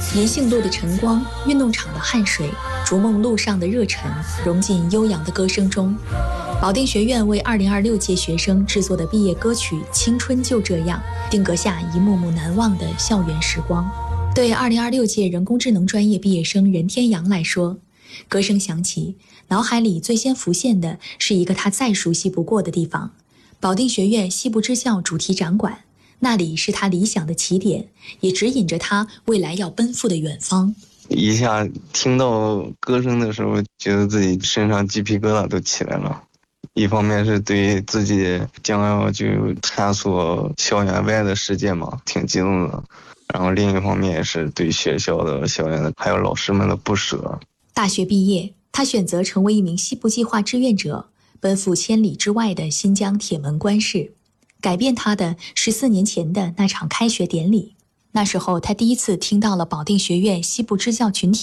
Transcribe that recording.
银杏路的晨光，运动场的汗水，逐梦路上的热忱，融进悠扬的歌声中。保定学院为2026届学生制作的毕业歌曲《青春就这样》，定格下一幕幕难忘的校园时光。对2026届人工智能专业毕业生任天阳来说，歌声响起，脑海里最先浮现的是一个他再熟悉不过的地方——保定学院西部支校主题展馆。那里是他理想的起点，也指引着他未来要奔赴的远方。 一下听到歌声的时候，觉得自己身上鸡皮疙瘩都起来了。一方面是对自己将要就探索校园外的世界嘛，挺激动的。然后另一方面也是对学校的校园的还有老师们的不舍。 大学毕业，他选择成为一名西部计划志愿者，奔赴千里之外的新疆铁门关市。改变他的14年前的那场开学典礼，那时候他第一次听到了保定学院西部支教群体